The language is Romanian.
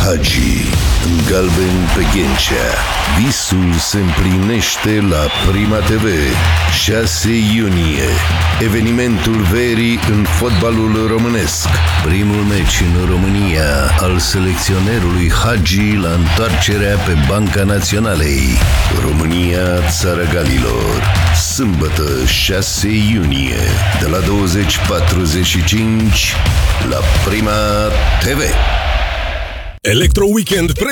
Hagi, în galben pe Ghencea. Visul se împlinește la Prima TV. 6 iunie, evenimentul verii în fotbalul românesc. Primul meci în România al selecționerului Hagi la întoarcerea pe Banca Naționalei. România, Țara Galilor. Sâmbătă, 6 iunie, de la 20:45 la Prima TV. Electro Weekend